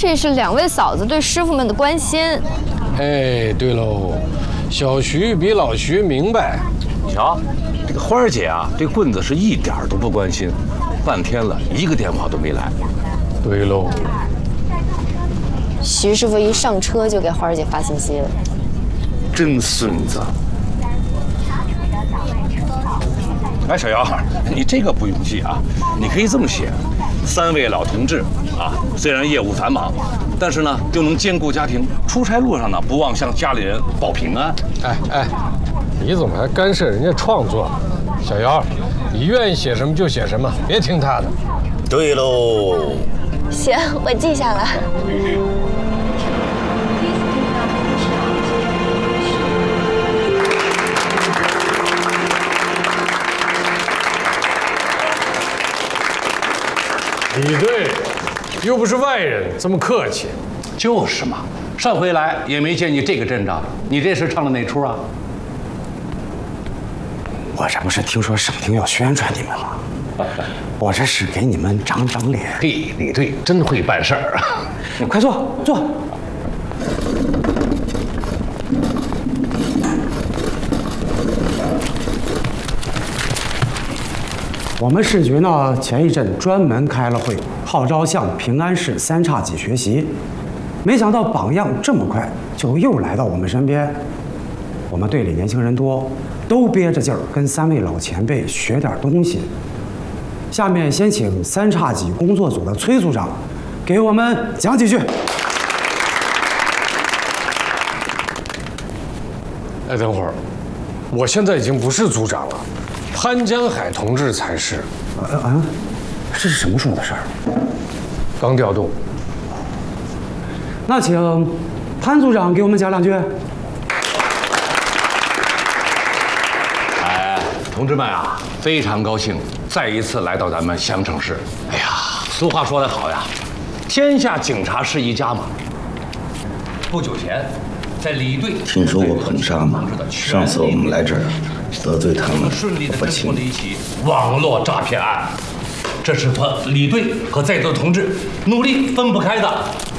这是两位嫂子对师傅们的关心。 哎，对喽，小徐比老徐明白。 你瞧，这个花儿姐啊，对棍子是一点都不关心，半天了，一个电话都没来。 对喽， 徐师傅一上车就给花儿姐发信息了， 真孙子！哎，小姚，你这个不用记啊，你可以这么写：3位老同志啊，虽然业务繁忙，但是呢又能兼顾家庭，出差路上呢不忘向家里人报平安。 哎，你怎么还干涉人家创作？小姚，你愿意写什么就写什么，别听他的。 对喽。 行，我记下了。 李队，又不是外人，这么客气。 就是嘛，上回来也没见你这个阵仗，你这是唱的哪出啊？ 我这不是听说省厅要宣传你们吗？我这是给你们长长脸。 嘿，李队真会办事儿啊！ 你快坐，坐。我们市局呢，前一阵专门开了会，号召向平安市3叉戟学习。没想到榜样这么快就又来到我们身边。我们队里年轻人多，都憋着劲儿跟3位老前辈学点东西。下面先请3叉戟工作组的崔组长给我们讲几句。 哎，等会儿，我现在已经不是组长了，潘江海同志才是。 这是什么时候的事儿？ 刚调动。 那请潘组长给我们讲2句。 同志们啊，非常高兴再一次来到咱们襄城市。哎呀，俗话说得好呀，天下警察是一家嘛。不久前，在李队听说过捧杀吗？上次我们来这儿得罪他们， 顺利地不轻侦破了一起网络诈骗案，这是和李队和在座的同志努力分不开的。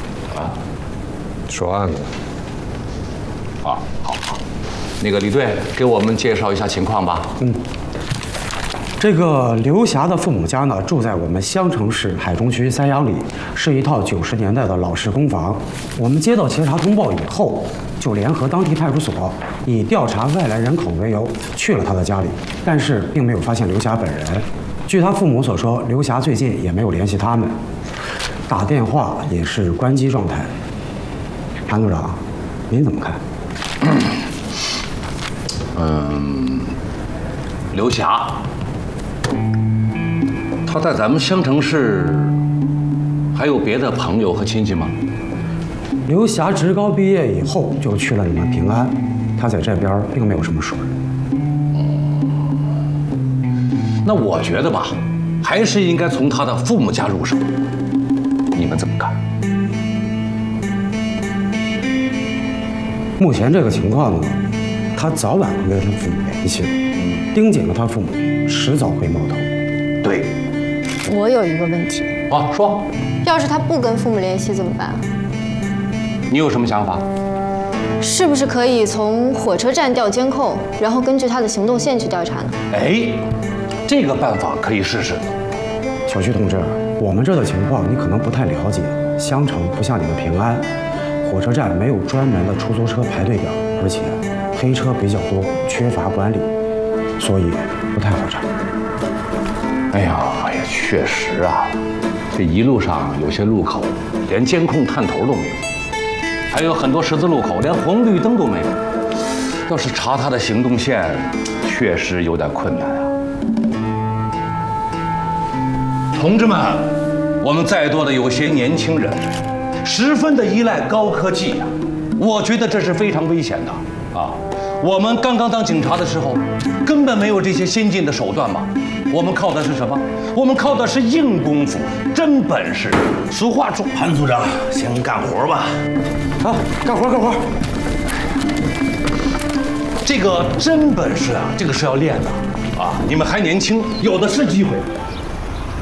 说案子。 好，那个李队给我们介绍一下情况吧。 这个刘霞的父母家呢，住在我们襄城市海中区3阳里，是一套90年代的老式公房。我们接到协查通报以后，就联合当地派出所，以调查外来人口为由，去了他的家里，但是并没有发现刘霞本人。据他父母所说，刘霞最近也没有联系他们，打电话也是关机状态。潘组长，您怎么看？ 刘霞，他在咱们襄城市还有别的朋友和亲戚吗？ 刘霞职高毕业以后就去了你们平安，他在这边并没有什么熟人。 那我觉得吧，还是应该从他的父母家入手。你们怎么看？ 目前这个情况呢，他早晚会跟他父母联系的，盯紧了他父母，迟早会冒头。 对。 我有一个问题， 说， 要是他不跟父母联系怎么办？ 你有什么想法？ 是不是可以从火车站调监控，然后根据他的行动线去调查呢？ 哎，这个办法可以试试。 小徐同志，我们这的情况你可能不太了解，襄城不像你们平安，火车站没有专门的出租车排队表，而且黑车比较多，缺乏管理，所以不太好查。 哎呀，确实啊，这一路上有些路口连监控探头都没有，还有很多十字路口连红绿灯都没有。要是查他的行动线，确实有点困难啊。同志们，我们在座的有些年轻人，十分的依赖高科技呀，我觉得这是非常危险的啊。我们刚刚当警察的时候，根本没有这些先进的手段嘛。我们靠的是什么？我们靠的是硬功夫、真本事。俗话说， 潘组长，先干活吧。 好，干活。 这个真本事啊，这个是要练的啊！你们还年轻，有的是机会。